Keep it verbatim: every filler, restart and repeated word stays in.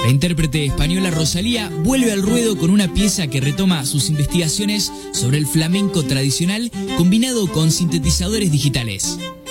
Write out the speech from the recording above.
La intérprete española Rosalía vuelve al ruedo con una pieza que retoma sus investigaciones sobre el flamenco tradicional combinado con sintetizadores digitales.